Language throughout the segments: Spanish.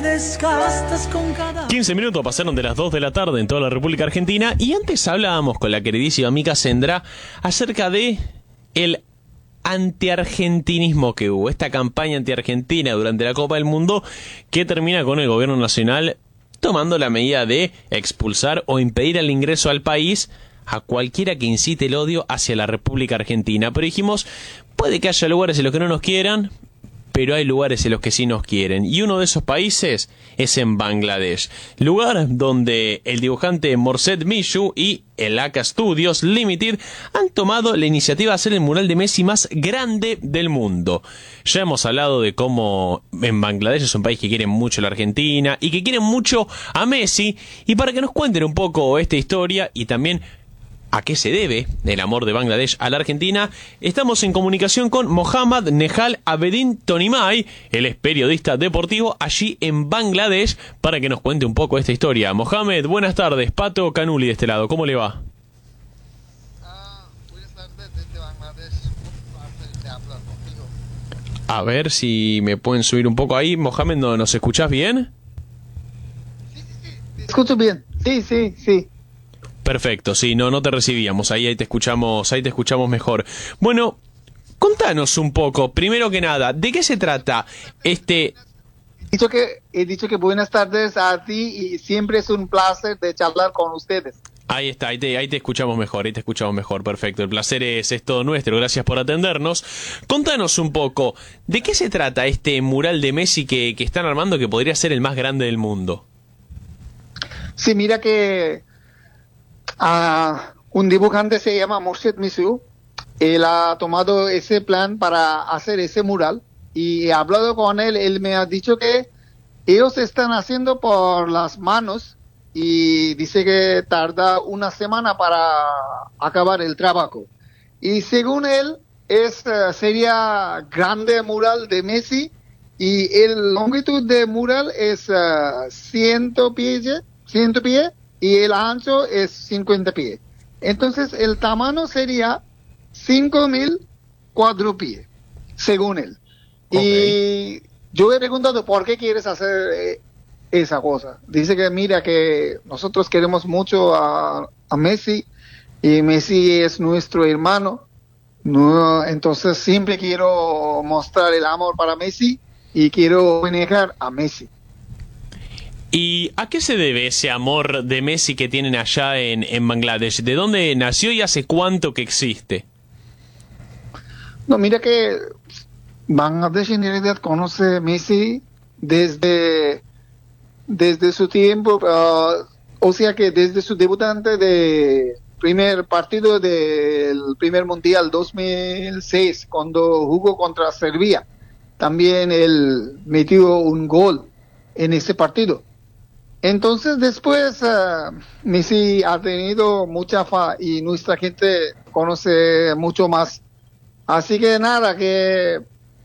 15 minutos pasaron de las 2 de la tarde en toda la República Argentina y antes hablábamos con la queridísima amiga Sendra acerca de el antiargentinismo que hubo, esta campaña antiargentina durante la Copa del Mundo que termina con el gobierno nacional tomando la medida de expulsar o impedir el ingreso al país a cualquiera que incite el odio hacia la República Argentina. Pero dijimos, puede que haya lugares en los que no nos quieran, pero hay lugares en los que sí nos quieren. Y uno de esos países es en Bangladesh. Lugar donde el dibujante Morset Mishu y el Aka Studios Limited han tomado la iniciativa de hacer el mural de Messi más grande del mundo. Ya hemos hablado de cómo en Bangladesh es un país que quiere mucho a la Argentina y que quiere mucho a Messi. Y para que nos cuenten un poco esta historia y también ¿a qué se debe el amor de Bangladesh a la Argentina? Estamos en comunicación con Mohammad Nehal Abedin Tonimay, él es periodista deportivo allí en Bangladesh, para que nos cuente un poco esta historia. Mohamed, buenas tardes. Pato Canuli de este lado, ¿cómo le va? Buenas tardes desde Bangladesh. Un placer de hablar contigo. A ver si me pueden subir un poco ahí. Mohamed, ¿nos escuchás bien? Sí. Te escucho bien. Sí. Perfecto, sí, no te recibíamos, ahí te escuchamos mejor. Bueno, contanos un poco, primero que nada, ¿de qué se trata este? He dicho que buenas tardes a ti y siempre es un placer de charlar con ustedes. Ahí está, ahí te escuchamos mejor, perfecto, el placer es todo nuestro, gracias por atendernos. Contanos un poco, ¿de qué se trata este mural de Messi que están armando que podría ser el más grande del mundo? Sí, mira que un dibujante se llama Morset Mishu. Él ha tomado ese plan para hacer ese mural y he hablado con él. Él me ha dicho que ellos están haciendo por las manos y dice que tarda una semana para acabar el trabajo. Y según él, sería grande mural de Messi y la longitud de mural es 100 pies y el ancho es 50 pies. Entonces el tamaño sería 5.004 pies, según él. Okay. Y yo he preguntado por qué quieres hacer esa cosa. Dice que mira que nosotros queremos mucho a Messi y Messi es nuestro hermano. No, entonces siempre quiero mostrar el amor para Messi y quiero homenajear a Messi. ¿Y a qué se debe ese amor de Messi que tienen allá en Bangladesh? ¿De dónde nació y hace cuánto que existe? No, mira que Bangladesh en realidad conoce a Messi desde su tiempo, o sea que desde su debutante de primer partido del primer Mundial 2006, cuando jugó contra Serbia. También él metió un gol en ese partido. Entonces después Messi ha tenido mucha fama y nuestra gente conoce mucho más. Así que nada, que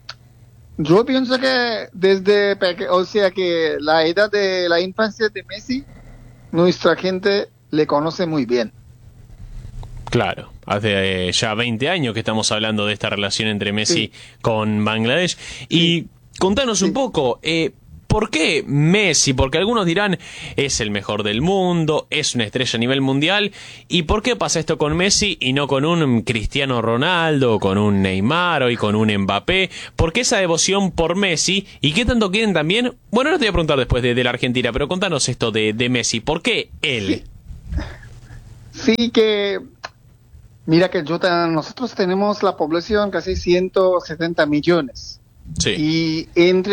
yo pienso que o sea que la edad de la infancia de Messi, nuestra gente le conoce muy bien. Claro, hace ya 20 años que estamos hablando de esta relación entre Messi con Bangladesh. Y contanos un poco, ¿por qué Messi? Porque algunos dirán, es el mejor del mundo, es una estrella a nivel mundial. ¿Y por qué pasa esto con Messi y no con un Cristiano Ronaldo, con un Neymar o con un Mbappé? ¿Por qué esa devoción por Messi? ¿Y qué tanto quieren también? Bueno, no te voy a preguntar después de la Argentina, pero contanos esto de Messi. ¿Por qué él? Sí que, mira que nosotros tenemos la población casi 170 millones. Sí. Y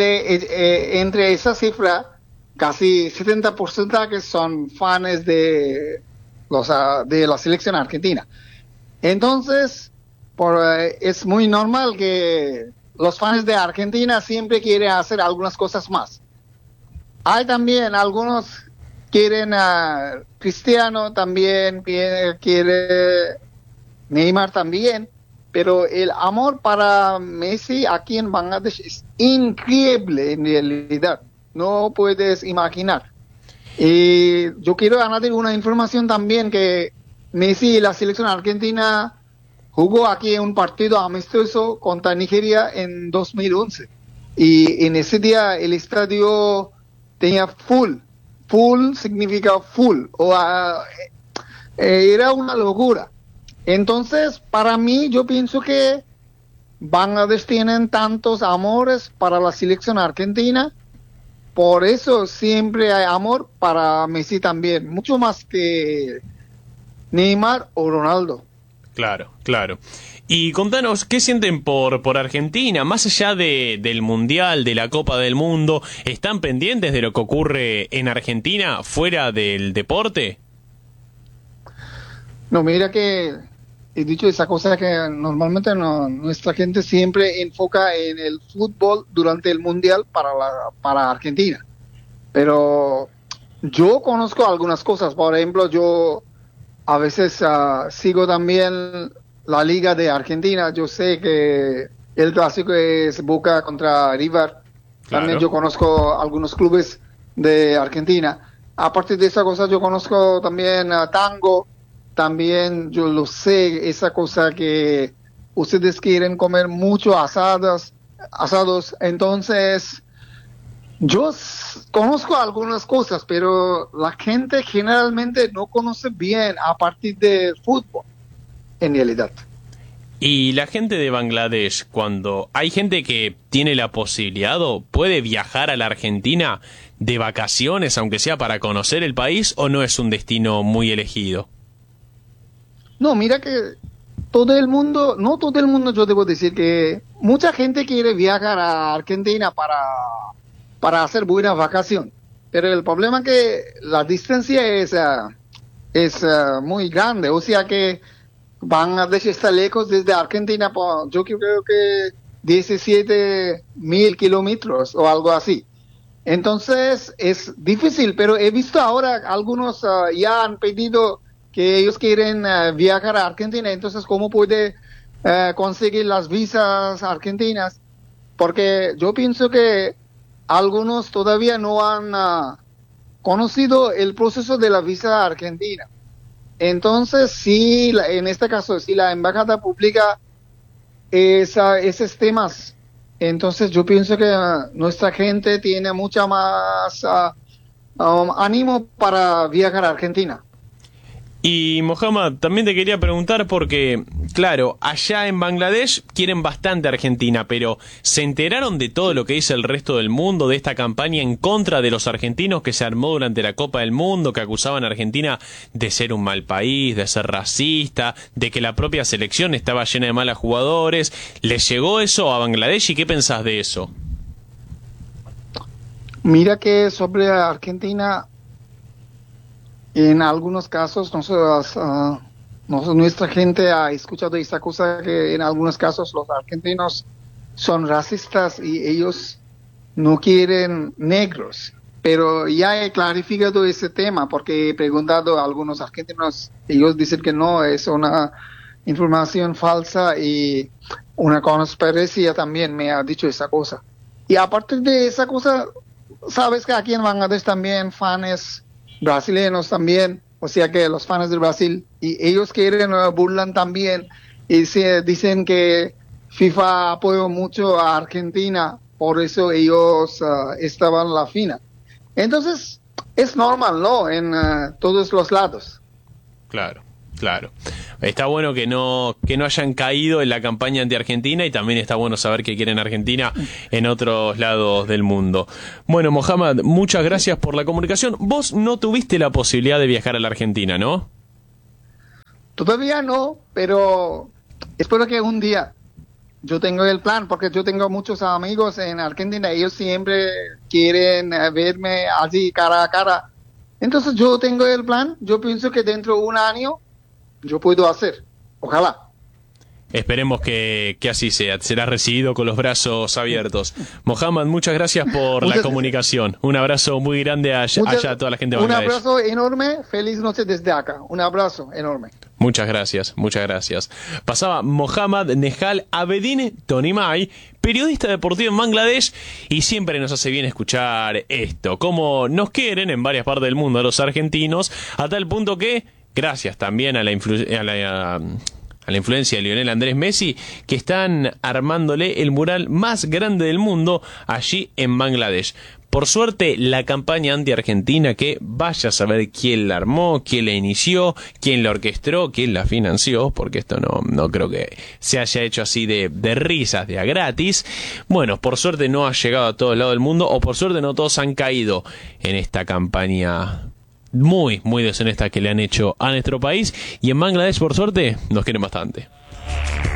entre esa cifra, casi 70% que son fans de la selección argentina. Entonces, es muy normal que los fans de Argentina siempre quieren hacer algunas cosas más. Hay también algunos quieren a Cristiano, también quiere Neymar también. Pero el amor para Messi aquí en Bangladesh es increíble en realidad. No puedes imaginar. Y yo quiero añadir una información también que Messi y la selección argentina jugó aquí en un partido amistoso contra Nigeria en 2011. Y en ese día el estadio tenía full significa full, era una locura. Entonces, para mí, yo pienso que Bangladesh tienen tantos amores para la selección argentina, por eso siempre hay amor para Messi también, mucho más que Neymar o Ronaldo. Claro, claro. Y contanos, ¿qué sienten por Argentina? Más allá del Mundial, de la Copa del Mundo, ¿están pendientes de lo que ocurre en Argentina fuera del deporte? No, mira que he dicho esa cosa que normalmente nuestra gente siempre enfoca en el fútbol durante el Mundial para Argentina. Pero yo conozco algunas cosas. Por ejemplo, yo a veces sigo también la Liga de Argentina. Yo sé que el clásico es Boca contra River. Claro. También yo conozco algunos clubes de Argentina. Aparte de esa cosa, yo conozco también tango. También yo lo sé, esa cosa que ustedes quieren comer mucho asados. Entonces, conozco algunas cosas, pero la gente generalmente no conoce bien a partir del fútbol, en realidad. Y la gente de Bangladesh, cuando hay gente que tiene la posibilidad o puede viajar a la Argentina de vacaciones, aunque sea para conocer el país, ¿o no es un destino muy elegido? No, mira que no todo el mundo, yo debo decir que mucha gente quiere viajar a Argentina para hacer buena vacación. Pero el problema es que la distancia es muy grande. O sea que Bangladesh está lejos desde Argentina, yo creo que 17.000 kilómetros o algo así. Entonces es difícil, pero he visto ahora algunos ya han pedido que ellos quieren viajar a Argentina. Entonces, ¿cómo puede conseguir las visas argentinas? Porque yo pienso que algunos todavía no han conocido el proceso de la visa argentina. Entonces, sí, en este caso, si la embajada publica esos temas, entonces yo pienso que nuestra gente tiene mucha más ánimo para viajar a Argentina. Y Mohammad, también te quería preguntar porque, claro, allá en Bangladesh quieren bastante a Argentina, pero ¿se enteraron de todo lo que dice el resto del mundo, de esta campaña en contra de los argentinos que se armó durante la Copa del Mundo, que acusaban a Argentina de ser un mal país, de ser racista, de que la propia selección estaba llena de malos jugadores? ¿Les llegó eso a Bangladesh y qué pensás de eso? Mira que sobre Argentina, en algunos casos nuestra gente ha escuchado esta cosa que en algunos casos los argentinos son racistas y ellos no quieren negros. Pero ya he clarificado ese tema porque he preguntado a algunos argentinos, ellos dicen que no, es una información falsa y una conspiración también me ha dicho esa cosa. Y aparte de esa cosa, sabes que aquí en Bangladesh también fans brasileños también, o sea que los fans del Brasil, y ellos quieren, burlan también, y dicen que FIFA apoyó mucho a Argentina, por eso ellos estaban en la final. Entonces, es normal, ¿no? En todos los lados. Claro, claro. Está bueno que no hayan caído en la campaña anti-Argentina y también está bueno saber que quieren Argentina en otros lados del mundo. Bueno, Mohammad, muchas gracias por la comunicación. Vos no tuviste la posibilidad de viajar a la Argentina, ¿no? Todavía no, pero espero que un día yo tengo el plan, porque yo tengo muchos amigos en Argentina, ellos siempre quieren verme así cara a cara. Entonces yo tengo el plan, yo pienso que dentro de un año yo puedo hacer, ojalá. Esperemos que así sea, será recibido con los brazos abiertos. Mohammad, muchas gracias por la comunicación. Un abrazo muy grande allá a toda la gente de Bangladesh. Un abrazo enorme, feliz noche desde acá, un abrazo enorme. Muchas gracias, muchas gracias. Pasaba Mohammad Nehal Abedin Tonimay, periodista deportivo en Bangladesh, y siempre nos hace bien escuchar esto, como nos quieren en varias partes del mundo a los argentinos, a tal punto que, gracias también a la influencia de Lionel Andrés Messi, que están armándole el mural más grande del mundo allí en Bangladesh. Por suerte, la campaña anti-argentina, que vaya a saber quién la armó, quién la inició, quién la orquestó, quién la financió, porque esto no creo que se haya hecho así de risas, de a gratis. Bueno, por suerte no ha llegado a todo el lado del mundo, o por suerte no todos han caído en esta campaña muy, muy deshonesta que le han hecho a nuestro país. Y en Bangladesh, por suerte, nos quieren bastante.